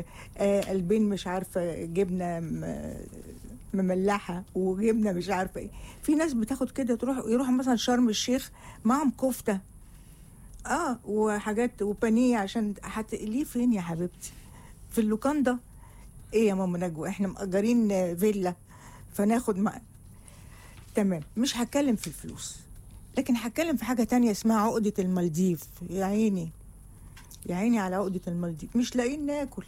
قلبين مش عارفه جبنه مملحه وجبنه مش عارفه ايه. في ناس بتاخد كده يروحوا مثلا شرم الشيخ معهم كفته وحاجات وبانيه عشان هتقليه فين يا حبيبتي؟ في اللوكاندا؟ ايه يا ماما نجوى احنا مأجرين فيلا فناخد تمام. مش هتكلم في الفلوس، لكن هتكلم في حاجة تانية اسمها عقدة المالديف. يا عيني يا عيني على عقدة المالديف، مش لاقيين ناكل.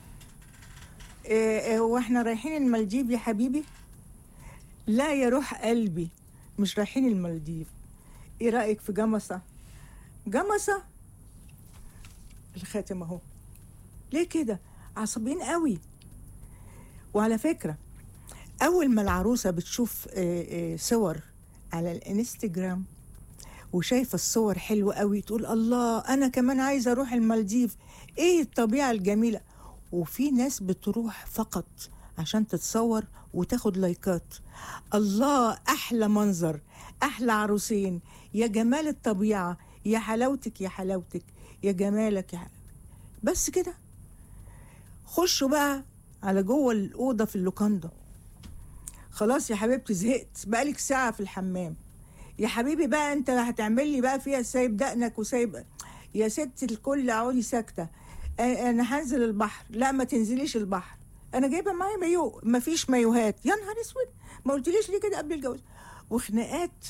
واحنا رايحين المالديف يا حبيبي؟ لا يا روح قلبي، مش رايحين المالديف. ايه رأيك في جمصة؟ جمصة الخاتم اهو. ليه كده عصبيين قوي؟ وعلى فكرة اول ما العروسة بتشوف صور على الانستجرام وشايفة الصور حلوة قوي تقول الله انا كمان عايزة اروح المالديف، ايه الطبيعة الجميلة. وفي ناس بتروح فقط عشان تتصور وتاخد لايكات. الله احلى منظر، احلى عروسين، يا جمال الطبيعة، يا حلاوتك يا حلاوتك، يا جمالك يا حلاوتك. بس كده. خشوا بقى على جوه الأوضة في اللوكاندا. خلاص يا حبيبتي زهقت، بقالك ساعة في الحمام. يا حبيبي بقى انت هتعمل لي بقى فيها سايب دقنك وسايب. يا ست الكل اقعدي ساكتة. انا هنزل البحر. لا ما تنزليش البحر، انا جايبة معايا مايو. ما فيش مايوهات. يا نهار اسود، ما قلتليش ليه كده قبل الجواز؟ وخناقات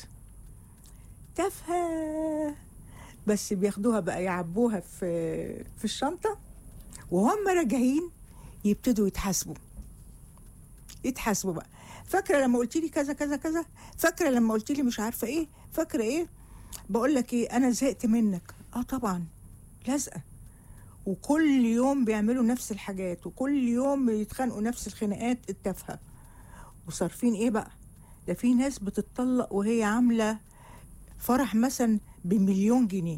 تافهة، بس بياخدوها بقى يعبوها في الشنطة، وهم راجعين يبتدوا يتحاسبوا بقى. فاكره لما قلت لي كذا كذا كذا؟ فاكره لما قلت لي مش عارفه ايه؟ فاكره ايه؟ بقول لك ايه، انا زهقت منك. طبعا لازقه، وكل يوم بيعملوا نفس الحاجات، وكل يوم بيتخانقوا نفس الخناقات التافهه. وصارفين ايه بقى؟ ده في ناس بتتطلق وهي عامله فرح مثلا ب1,000,000 جنيه.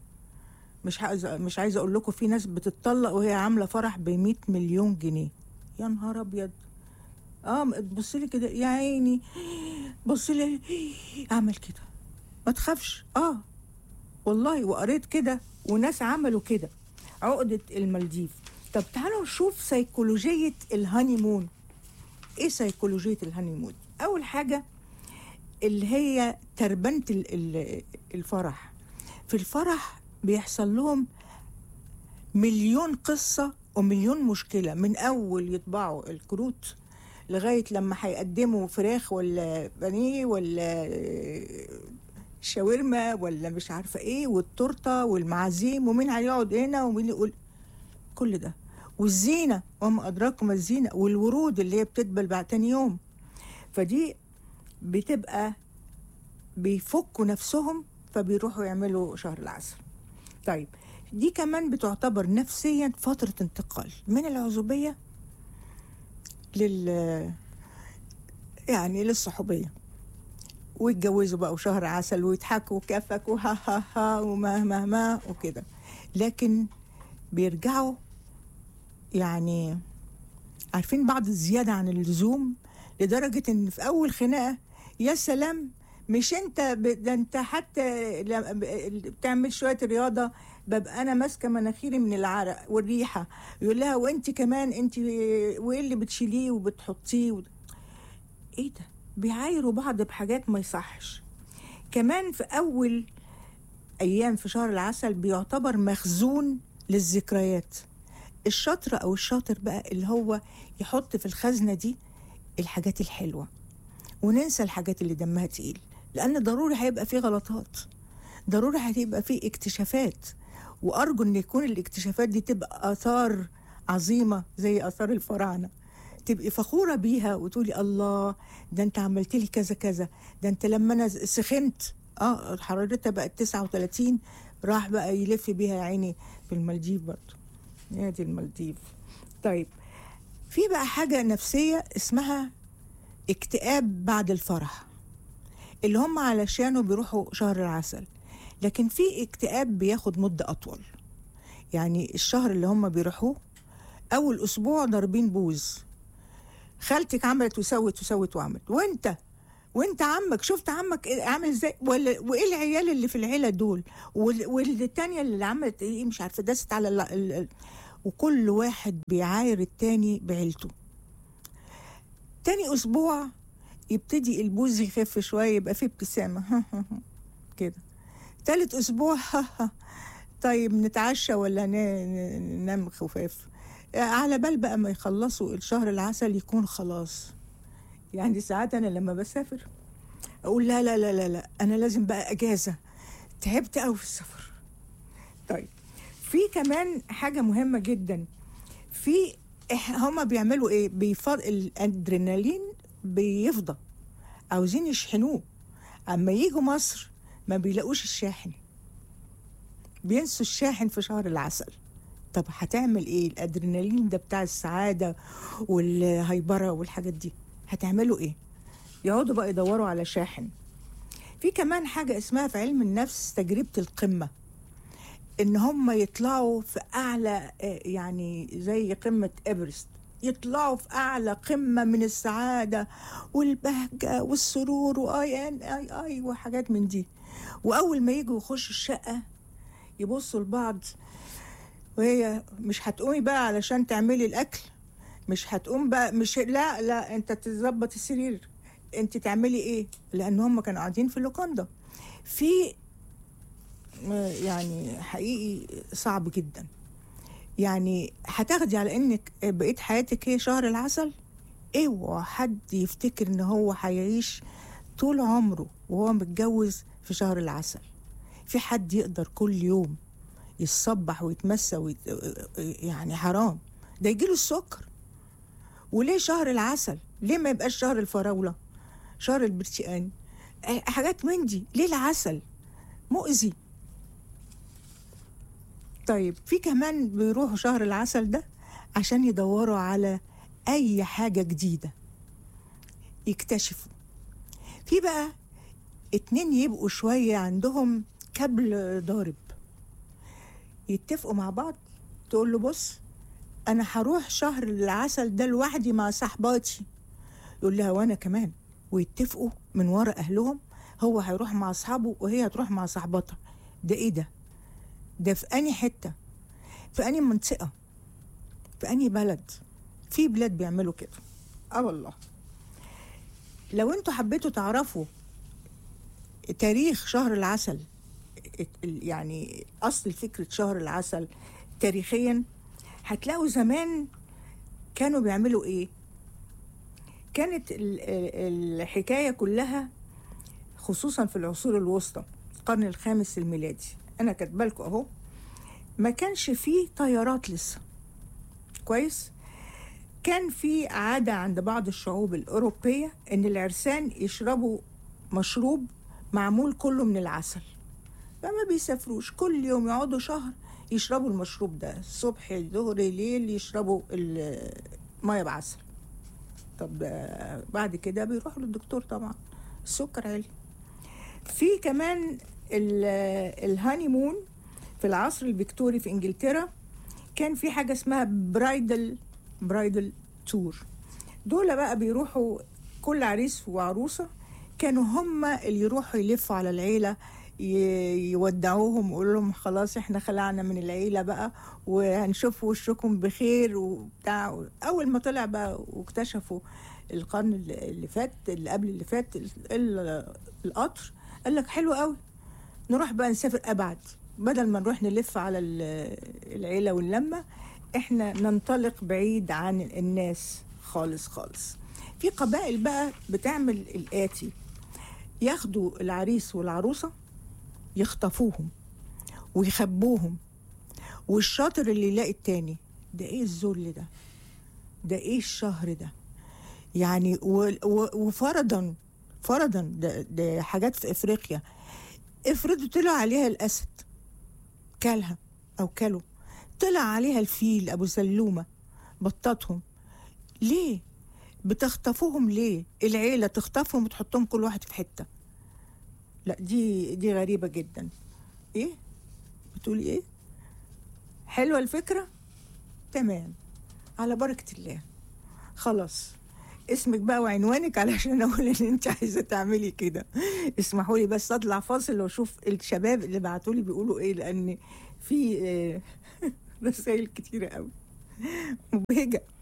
مش عايزه اقول لكم في ناس بتتطلق وهي عامله فرح ب100 مليون جنيه. يا نهار ابيض. تبص لي كده يا عيني، بص لي اعمل كده، ما تخافش. والله وقريت كده وناس عملوا كده. عقدة المالديف. طب تعالوا نشوف سيكولوجية الهانيمون. ايه سيكولوجية الهانيمون؟ اول حاجة اللي هي تربنة الفرح. في الفرح بيحصل لهم 1,000,000 قصة و1,000,000 مشكلة، من اول يطبعوا الكروت لغاية لما هيقدموا فراخ ولا بانيه ولا شاورما ولا مش عارفة ايه، والتورتة والمعازيم، ومين هيقعد هنا ومين يقول كل ده، والزينة وما أدراكم الزينة، والورود اللي هي بتدبل بعد تاني يوم. فدي بتبقى بيفكوا نفسهم فبيروحوا يعملوا شهر العسل. طيب دي كمان بتعتبر نفسيا فترة انتقال من العزوبية يعني للصحوبية، ويتجوزوا بقى وشهر عسل ويضحكوا وكفك وها ها ها وما وكده. لكن بيرجعوا يعني عارفين بعض الزيادة عن اللزوم، لدرجة ان في اول خناقة يا سلام، مش انت ده انت حتى بتعمل شوية رياضة ببقى انا ماسكة مناخيري من العرق والريحة. يقول لها وانت كمان انت وايه اللي بتشيليه وبتحطيه ايه ده؟ بيعايروا بعض بحاجات ما يصحش. كمان في اول ايام في شهر العسل بيعتبر مخزون للذكريات. الشاطر او الشاطر بقى اللي هو يحط في الخزنة دي الحاجات الحلوة، وننسى الحاجات اللي دمها تقيل، لان ضروري هيبقى فيه غلطات، ضروري هيبقى فيه اكتشافات، وارجو ان يكون الاكتشافات دي تبقى اثار عظيمة زي اثار الفراعنة، تبقي فخورة بيها وتقولي الله ده انت عملت لي كذا كذا، ده انت لما انا سخنت حرارتها بقت 39 راح بقى يلف بيها يا عيني في المالديف برضه. يا دي المالديف. طيب في بقى حاجة نفسية اسمها اكتئاب بعد الفرح، اللي هم علشانه بيروحوا شهر العسل. لكن في اكتئاب بياخد مدة أطول، يعني الشهر اللي هم بيروحوه أول أسبوع ضاربين بوز، خالتك عملت وسوت وعملت، وانت عمك شفت عمك عامل ازاي، وايه العيال اللي في العيله دول، والتانيه اللي عملت ايه مش عارفه دست على وكل واحد بيعاير التاني بعيلته. تاني أسبوع يبتدي البوز يخف شوية، يبقى فيه ابتسامة كده. تالت أسبوع طيب نتعشى ولا ننام خفاف. على بال بقى ما يخلصوا الشهر العسل يكون خلاص. يعني ساعات أنا لما بسافر أقول لا لا لا لا لا، أنا لازم بقى أجازة، تعبت أوي في السفر. طيب في كمان حاجة مهمة جدا، في هما بيعملوا ايه؟ الادرينالين بيفضى، عاوزين يشحنوه. اما يجوا مصر ما بيلاقوش الشاحن، بينسوا الشاحن في شهر العسل. طب هتعمل ايه؟ الادرينالين ده بتاع السعادة والهيبرة والحاجات دي، هتعملوا ايه؟ يقعدوا بقى يدوروا على شاحن. في كمان حاجة اسمها في علم النفس تجربة القمة، ان هم يطلعوا في اعلى، يعني زي قمة ايفرست، يطلعوا في اعلى قمة من السعادة والبهجة والسرور واي ان اي اي وحاجات من دي. واول ما يجوا يخشوا الشقة يبصوا لبعض، وهي مش هتقومي بقى علشان تعملي الاكل، مش هتقوم بقى، مش لا لا انت تظبط السرير، انت تعملي ايه؟ لان هم كانوا قاعدين في اللوكاندا. في يعني حقيقي صعب جدا. يعني هتاخدي على انك بقيت حياتك هي شهر العسل. اوعى حد يفتكر ان هو هيعيش طول عمره وهو متجوز في شهر العسل. في حد يقدر كل يوم يتصبح ويتمسى يعني حرام، ده يجيله السكر. وليه شهر العسل؟ ليه ما يبقاش شهر الفراولة، شهر البرتقال، حاجات من دي؟ ليه العسل مؤذي؟ طيب في كمان بيروحوا شهر العسل ده عشان يدوروا على أي حاجة جديدة يكتشفوا. في بقى اتنين يبقوا شوية عندهم كبل ضارب، يتفقوا مع بعض. تقول له بص أنا هروح شهر العسل ده لوحدي مع صحباتي، يقول لها وأنا كمان، ويتفقوا من ورا أهلهم، هو هيروح مع أصحابه وهي هتروح مع صحباتها. ده إيه ده؟ ده في أنهي حتة؟ في أنهي منطقة؟ في أنهي بلد؟ في بلاد بيعملوا كده. والله لو انتوا حبيتوا تعرفوا تاريخ شهر العسل، يعني أصل فكرة شهر العسل تاريخيا، هتلاقوا زمان كانوا بيعملوا ايه. كانت الحكاية كلها خصوصا في العصور الوسطى، القرن الخامس الميلادي، أنا كاتبالكم أهو، ما كانش فيه طيارات لسه كويس. كان في عادة عند بعض الشعوب الأوروبية إن العرسان يشربوا مشروب معمول كله من العسل، فما بيسافروش، كل يوم يقعدوا شهر يشربوا المشروب ده، الصبح ظهر ليل يشربوا المية بعسل. طب بعد كده بيروحوا للدكتور طبعا، السكر عالي. في كمان الهانيمون في العصر الفيكتوري في انجلترا، كان في حاجة اسمها برايدل تور. دول بقى بيروحوا كل عريس وعروسة كانوا هم اللي يروحوا يلفوا على العيلة، يودعوهم ويقولوا لهم خلاص احنا خلعنا من العيلة بقى وهنشوف وشكم بخير وبتاع. اول ما طلع بقى واكتشفوا القرن اللي فات، اللي قبل اللي فات، القطر، قال لك حلو قوي، نروح بقى نسافر ابعد، بدل ما نروح نلف على العيلة واللمة، احنا ننطلق بعيد عن الناس خالص خالص. في قبائل بقى بتعمل الآتي، ياخدوا العريس والعروسة يخطفوهم ويخبوهم، والشاطر اللي يلاقي التاني. ده ايه الذل ده؟ ده ايه الشهر ده؟ يعني وفرضا ده حاجات في افريقيا، افرضوا طلع عليها الاسد كلها او كلوا، طلع عليها الفيل ابو سلومة بطتهم، ليه بتخطفوهم؟ ليه العيلة تخطفهم وتحطهم كل واحد في حتة؟ لا دي غريبة جدا. ايه بتقولي ايه؟ حلوة الفكرة؟ تمام، على بركة الله. خلاص اسمك بقى وعنوانك علشان اقول ان انت عايزة تعملي كده. اسمحوا لي بس اطلع فاصل واشوف الشباب اللي بعتولي بيقولوا ايه، لان في رسائل كتيرة قوي مبهجة.